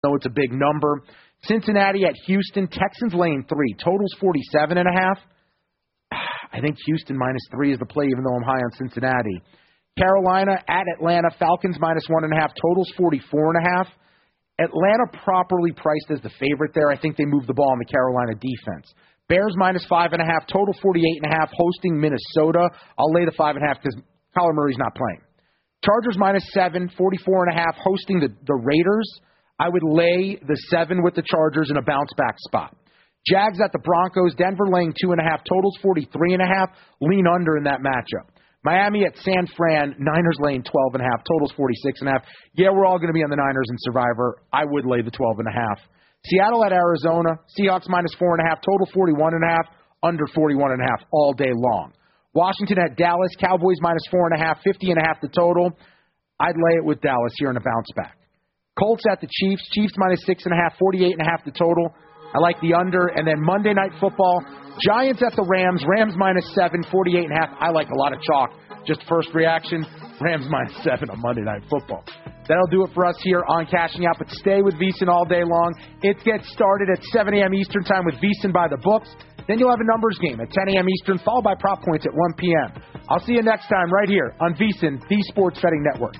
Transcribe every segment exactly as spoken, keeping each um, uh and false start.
know it's a big number. Cincinnati at Houston. Texans laying three. Total's forty-seven and a half. I think Houston minus three is the play, even though I'm high on Cincinnati. Carolina at Atlanta. Falcons minus one and a half. Total's forty-four and a half. Atlanta properly priced as the favorite there. I think they moved the ball in the Carolina defense. Bears minus five and a half. Total forty-eight and a half. Hosting Minnesota. I'll lay the five and a half because Kyler Murray's not playing. Chargers minus seven. forty-four and a half. Hosting the, the Raiders. I would lay the seven with the Chargers in a bounce back spot. Jags at the Broncos. Denver laying two and a half. Totals forty-three and a half. Lean under in that matchup. Miami at San Fran. Niners laying twelve and a half. Totals forty-six and a half. Yeah, we're all going to be on the Niners in Survivor. I would lay the twelve and a half. Seattle at Arizona. Seahawks minus four and a half. Total forty-one and a half. Under forty-one and a half all day long. Washington at Dallas. Cowboys minus four and a half. fifty and a half the total. I'd lay it with Dallas here in a bounce back. Colts at the Chiefs. Chiefs minus six and a half. forty-eight and a half the total. I like the under. And then Monday Night Football, Giants at the Rams. Rams minus seven, forty-eight and a half. I like a lot of chalk. Just first reaction, Rams minus seven on Monday Night Football. That'll do it for us here on Cashing Out. But stay with VSiN all day long. It gets started at seven a.m. Eastern Time with VSiN by the books. Then you'll have a numbers game at ten a.m. Eastern, followed by Prop Points at one p.m. I'll see you next time right here on VSiN, the Sports Betting Network.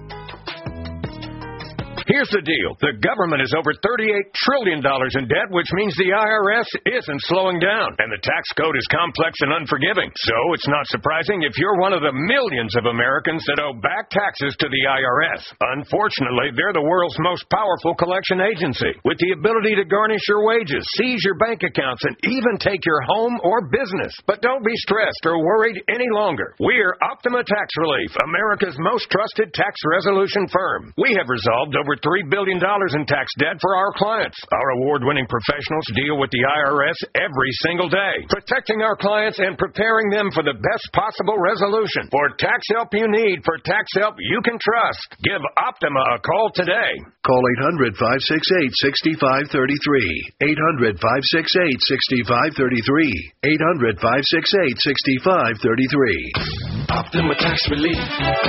Here's the deal. The government is over thirty-eight trillion dollars in debt, which means the I R S isn't slowing down. And the tax code is complex and unforgiving. So it's not surprising if you're one of the millions of Americans that owe back taxes to the I R S. Unfortunately, they're the world's most powerful collection agency, with the ability to garnish your wages, seize your bank accounts, and even take your home or business. But don't be stressed or worried any longer. We're Optima Tax Relief, America's most trusted tax resolution firm. We have resolved over three billion dollars in tax debt for our clients. Our award-winning professionals deal with the I R S every single day, protecting our clients and preparing them for the best possible resolution. For tax help you need, for tax help you can trust, give Optima a call today. Call eight hundred, five six eight, six five three three. eight hundred, five six eight, six five three three. eight hundred, five six eight, six five three three. Optima Tax Relief.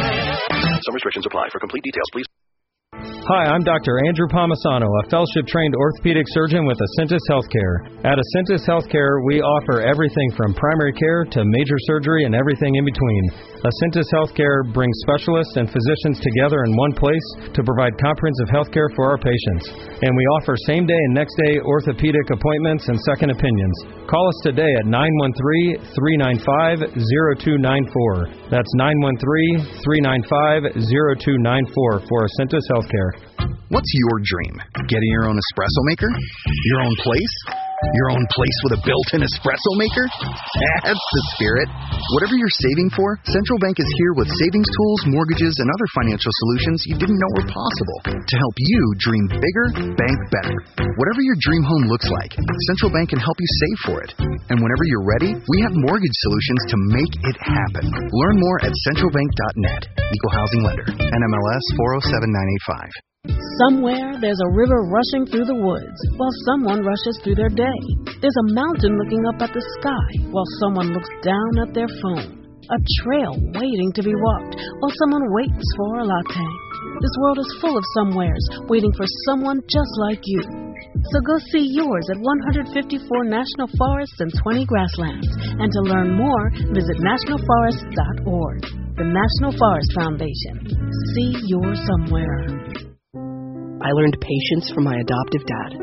Some restrictions apply. For complete details, please. Hi, I'm Doctor Andrew Palmisano, a fellowship-trained orthopedic surgeon with Acentus Healthcare. At Acentus Healthcare, we offer everything from primary care to major surgery and everything in between. Acentus Healthcare brings specialists and physicians together in one place to provide comprehensive health care for our patients. And we offer same-day and next-day orthopedic appointments and second opinions. Call us today at nine one three, three nine five, zero two nine four. That's nine one three, three nine five, zero two nine four for Acentus Healthcare. What's your dream? Getting your own espresso maker? Your own place? Your own place with a built-in espresso maker? That's the spirit. Whatever you're saving for, Central Bank is here with savings tools, mortgages, and other financial solutions you didn't know were possible to help you dream bigger, bank better. Whatever your dream home looks like, Central Bank can help you save for it. And whenever you're ready, we have mortgage solutions to make it happen. Learn more at central bank dot net. Equal Housing Lender. N M L S four oh seven nine eight five. Somewhere, there's a river rushing through the woods while someone rushes through their day. There's a mountain looking up at the sky while someone looks down at their phone. A trail waiting to be walked while someone waits for a latte. This world is full of somewheres waiting for someone just like you. So go see yours at one hundred fifty-four national forests and twenty grasslands. And to learn more, visit national forests dot org. The National Forest Foundation. See your somewhere. I learned patience from my adoptive dad.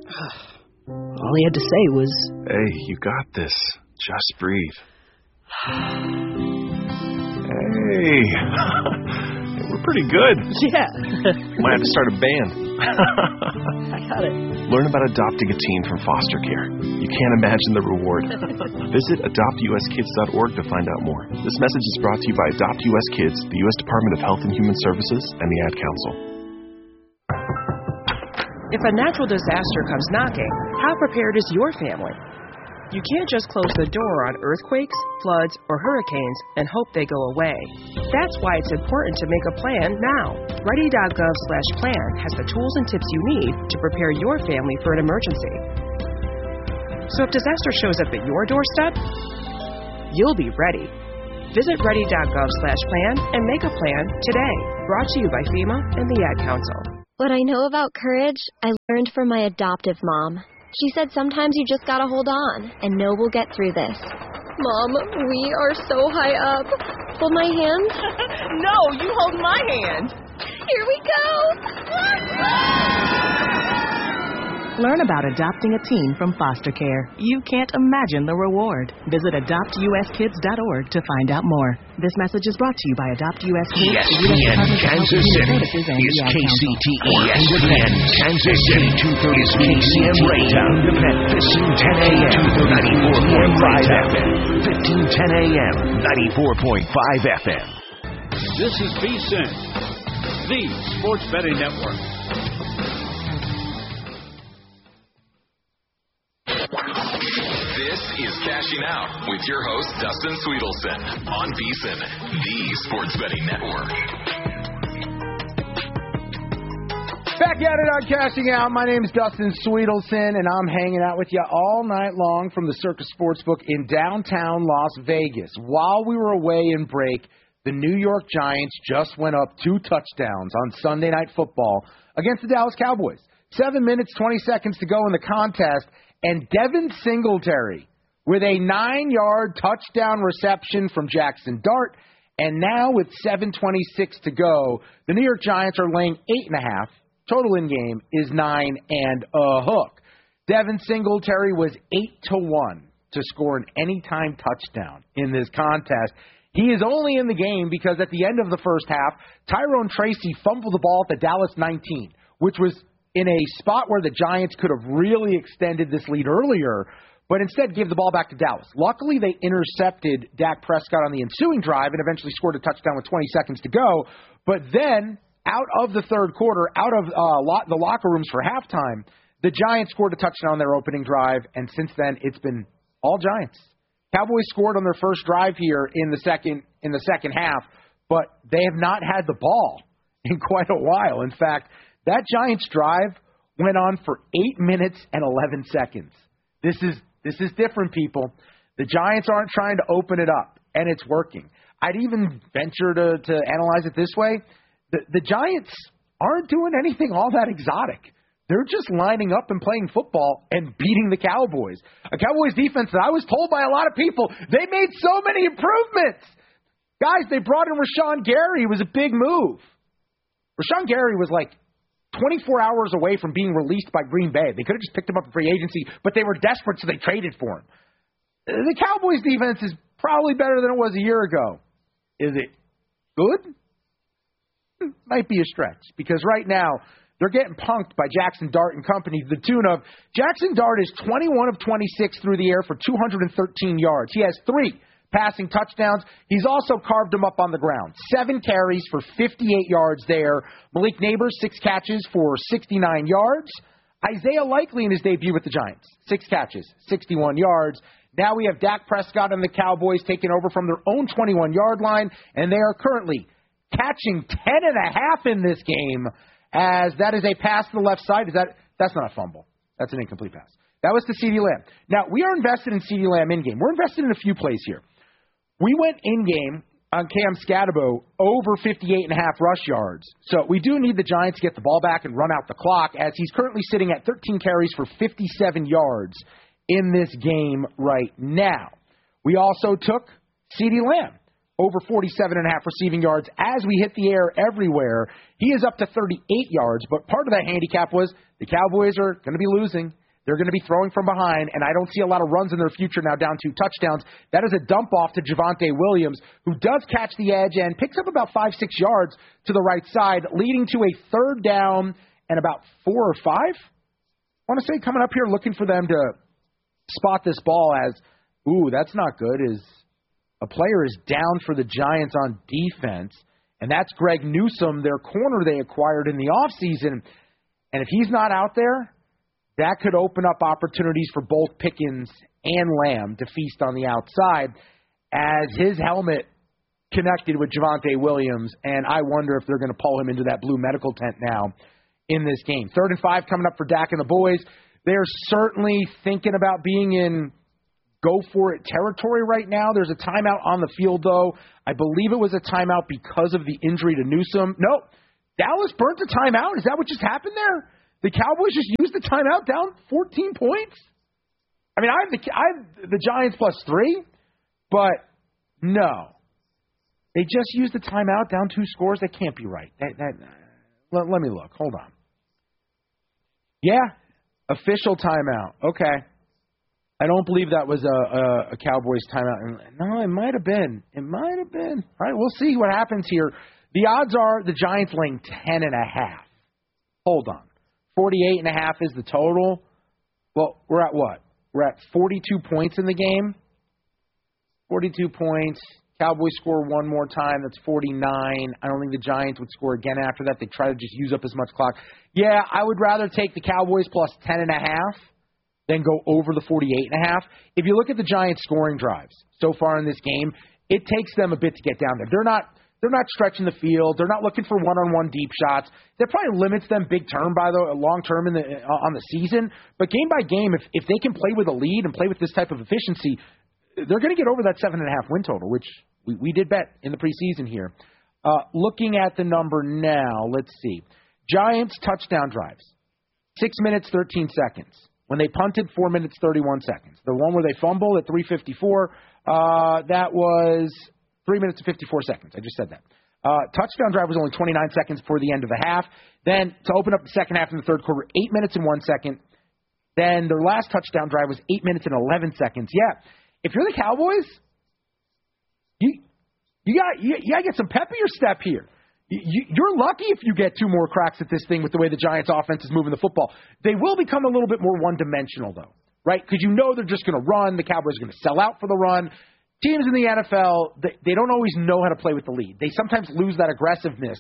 All he had to say was, "Hey, you got this. Just breathe." Hey. We're pretty good. Yeah. Might have to start a band. I got it. Learn about adopting a teen from foster care. You can't imagine the reward. Visit adopt u s kids dot org to find out more. This message is brought to you by Adopt U S Kids, the U S Department of Health and Human Services, and the Ad Council. If a natural disaster comes knocking, how prepared is your family? You can't just close the door on earthquakes, floods, or hurricanes and hope they go away. That's why it's important to make a plan now. Ready dot gov slash plan has the tools and tips you need to prepare your family for an emergency. So if disaster shows up at your doorstep, you'll be ready. Visit ready dot gov slash plan and make a plan today. Brought to you by FEMA and the Ad Council. What I know about courage, I learned from my adoptive mom. She said sometimes you just gotta hold on and know we'll get through this. Mom, we are so high up. Hold my hand. No, you hold my hand. Here we go. Learn about adopting a teen from foster care. You can't imagine the reward. Visit adopt u s kids dot org to find out more. This message is brought to you by Adopt U S Kids, E S P N Kansas City is K C T E Independent. Kansas City two thirty is K C M Raytown Independent. fifteen ten a.m. ninety-four point five F M. fifteen ten a.m. ninety-four point five F M. This is V S I N, the Sports Betting Network. This is Cashing Out with your host, Dustin Sweetelson, on V S I N, the Sports Betting Network. Back at it on Cashing Out. My name is Dustin Sweetelson, and I'm hanging out with you all night long from the Circus Sportsbook in downtown Las Vegas. While we were away in break, the New York Giants just went up two touchdowns on Sunday Night Football against the Dallas Cowboys. Seven minutes, twenty seconds to go in the contest, and Devin Singletary with a nine-yard touchdown reception from Jackson Dart. And now with seven twenty-six to go, the New York Giants are laying eight and a half. Total in-game is nine and a hook. Devin Singletary was eight to one to score an anytime touchdown in this contest. He is only in the game because at the end of the first half, Tyrone Tracy fumbled the ball at the Dallas nineteen, which was in a spot where the Giants could have really extended this lead earlier, but instead gave the ball back to Dallas. Luckily, they intercepted Dak Prescott on the ensuing drive and eventually scored a touchdown with twenty seconds to go. But then, out of the third quarter, out of uh, lo- the locker rooms for halftime, the Giants scored a touchdown on their opening drive, and since then, it's been all Giants. Cowboys scored on their first drive here in the second in the second half, but they have not had the ball in quite a while. In fact, that Giants drive went on for eight minutes and eleven seconds. This is this is different, people. The Giants aren't trying to open it up, and it's working. I'd even venture to, to analyze it this way. The, the Giants aren't doing anything all that exotic. They're just lining up and playing football and beating the Cowboys. A Cowboys defense that I was told by a lot of people, they made so many improvements. Guys, they brought in Rashawn Gary. It was a big move. Rashawn Gary was like twenty-four hours away from being released by Green Bay. They could have just picked him up in free agency, but they were desperate, so they traded for him. The Cowboys defense is probably better than it was a year ago. Is it good? Might be a stretch, because right now they're getting punked by Jackson Dart and company to the tune of Jackson Dart is twenty-one of twenty-six through the air for two hundred thirteen yards. He has three passing touchdowns. He's also carved them up on the ground. Seven carries for fifty-eight yards there. Malik Neighbors, six catches for sixty-nine yards. Isaiah Likely in his debut with the Giants, six catches, sixty-one yards. Now we have Dak Prescott and the Cowboys taking over from their own twenty-one-yard line, and they are currently catching ten and a half in this game, as that is a pass to the left side. Is that That's not a fumble. That's an incomplete pass. That was to CeeDee Lamb. Now, we are invested in CeeDee Lamb in-game. We're invested in a few plays here. We went in-game on Cam Scatabo over fifty-eight and a half rush yards. So we do need the Giants to get the ball back and run out the clock, as he's currently sitting at thirteen carries for fifty-seven yards in this game right now. We also took CeeDee Lamb over forty-seven and a half receiving yards as we hit the air everywhere. He is up to thirty-eight yards, but part of that handicap was the Cowboys are going to be losing. They're going to be throwing from behind, and I don't see a lot of runs in their future now down two touchdowns. That is a dump off to Javonte Williams, who does catch the edge and picks up about five, six yards to the right side, leading to a third down and about four or five. I want to say coming up here looking for them to spot this ball as, ooh, that's not good, is a player is down for the Giants on defense, and that's Greg Newsome, their corner they acquired in the offseason. And if he's not out there, that could open up opportunities for both Pickens and Lamb to feast on the outside, as his helmet connected with Javonte Williams, and I wonder if they're going to pull him into that blue medical tent now in this game. Third and five coming up for Dak and the boys. They're certainly thinking about being in go-for-it territory right now. There's a timeout on the field, though. I believe it was a timeout because of the injury to Newsome. Nope. Dallas burnt a timeout? Is that what just happened there? The Cowboys just used the timeout down fourteen points? I mean, I have the, I have the Giants plus three, but no. They just used the timeout down two scores? That can't be right. That, that, let, let me look. Hold on. Yeah, official timeout. Okay. I don't believe that was a, a, a Cowboys timeout. No, it might have been. It might have been. All right, we'll see what happens here. The odds are the Giants laying ten and a half. Hold on. forty-eight and a half is the total. Well, we're at what? We're at forty-two points in the game. forty-two points. Cowboys score one more time. That's forty-nine. I don't think the Giants would score again after that. They try to just use up as much clock. Yeah, I would rather take the Cowboys plus ten and a half than go over the forty-eight and a half. If you look at the Giants scoring drives so far in this game, it takes them a bit to get down there. They're not they're not stretching the field. They're not looking for one-on-one deep shots. That probably limits them big term by the long term in the on the season. But game by game, if if they can play with a lead and play with this type of efficiency, they're going to get over that seven and a half win total, which we, we did bet in the preseason here. Uh, looking at the number now, let's see. Giants touchdown drives, six minutes, thirteen seconds. When they punted, four minutes, thirty-one seconds. The one where they fumbled at three fifty-four, uh, that was three minutes and fifty-four seconds. I just said that. Uh, touchdown drive was only twenty-nine seconds before the end of the half. Then to open up the second half in the third quarter, eight minutes and one second. Then their last touchdown drive was eight minutes and eleven seconds. Yeah, if you're the Cowboys, you you got you, you got to get some pep in your step here. You, you're lucky if you get two more cracks at this thing with the way the Giants' offense is moving the football. They will become a little bit more one-dimensional, though, right? Because you know they're just going to run. The Cowboys are going to sell out for the run. Teams in the N F L, they, they don't always know how to play with the lead. They sometimes lose that aggressiveness.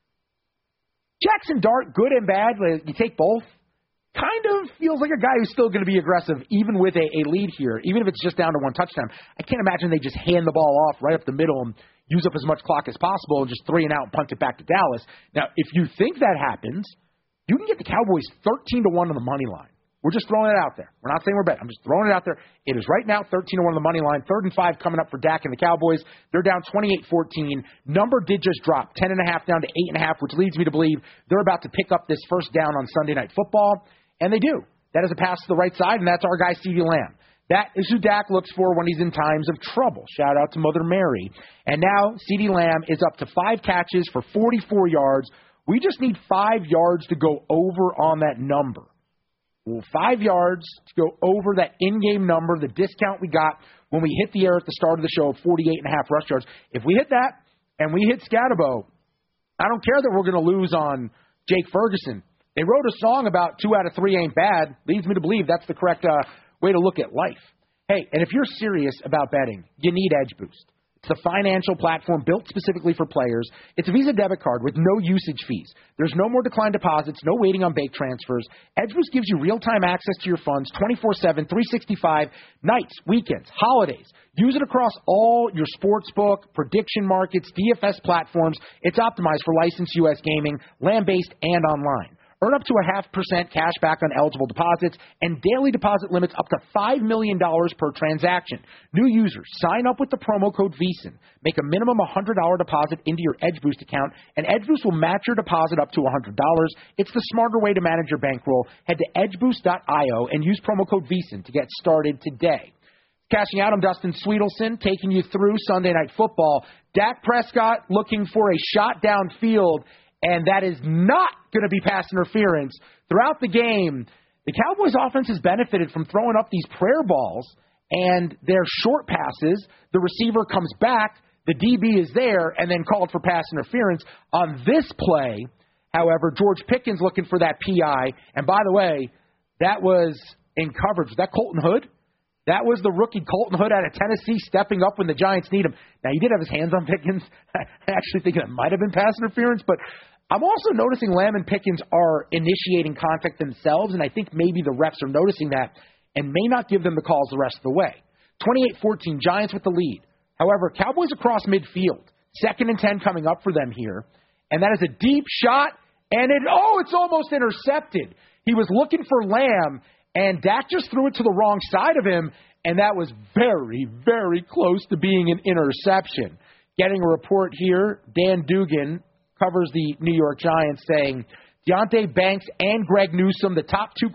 Jackson Dart, good and bad, you take both, kind of feels like a guy who's still going to be aggressive, even with a, a lead here, even if it's just down to one touchdown. I can't imagine they just hand the ball off right up the middle and use up as much clock as possible and just three and out and punt it back to Dallas. Now, if you think that happens, you can get the Cowboys thirteen to one on the money line. We're just throwing it out there. We're not saying we're betting. I'm just throwing it out there. It is right now thirteen to one on the money line. Third and five coming up for Dak and the Cowboys. They're down twenty-eight fourteen. Number did just drop ten and a half down to eight and a half, which leads me to believe they're about to pick up this first down on Sunday Night Football. And they do. That is a pass to the right side, and that's our guy, CeeDee Lamb. That is who Dak looks for when he's in times of trouble. Shout out to Mother Mary. And now CeeDee Lamb is up to five catches for forty-four yards. We just need five yards to go over on that number. Well, five yards to go over that in-game number, the discount we got when we hit the air at the start of the show of forty-eight and a half rush yards. If we hit that and we hit Scatabo, I don't care that we're going to lose on Jake Ferguson. They wrote a song about two out of three ain't bad. Leads me to believe that's the correct uh, way to look at life. Hey, and if you're serious about betting, you need Edge Boost. It's a financial platform built specifically for players. It's a Visa debit card with no usage fees. There's no more declined deposits, no waiting on bank transfers. Edge Boost gives you real-time access to your funds twenty-four seven, three sixty-five, nights, weekends, holidays. Use it across all your sportsbook, prediction markets, D F S platforms. It's optimized for licensed U S gaming, land-based, and online. Earn up to a half percent cash back on eligible deposits and daily deposit limits up to five million dollars per transaction. New users, sign up with the promo code VEASAN. Make a minimum one hundred dollars deposit into your Edge Boost account, and Edge Boost will match your deposit up to one hundred dollars. It's the smarter way to manage your bankroll. Head to edge boost dot io and use promo code VEASAN to get started today. Cashing out, I'm Dustin Sweetelson, taking you through Sunday Night Football. Dak Prescott looking for a shot downfield, and that is not going to be pass interference. Throughout the game, the Cowboys offense has benefited from throwing up these prayer balls and their short passes. The receiver comes back, the D B is there, and then called for pass interference. On this play, however, George Pickens looking for that P I. And by the way, that was in coverage. Was that Colton Hood? That was the rookie Colton Hood out of Tennessee stepping up when the Giants need him. Now, he did have his hands on Pickens. I actually think that might have been pass interference, but I'm also noticing Lamb and Pickens are initiating contact themselves, and I think maybe the refs are noticing that and may not give them the calls the rest of the way. twenty-eight fourteen, Giants with the lead. However, Cowboys across midfield. Second and ten coming up for them here. And that is a deep shot, and it, oh, it's almost intercepted. He was looking for Lamb, and Dak just threw it to the wrong side of him, and that was very, very close to being an interception. Getting a report here, Dan Dugan covers the New York Giants, saying Deonte Banks and Greg Newsome, the top two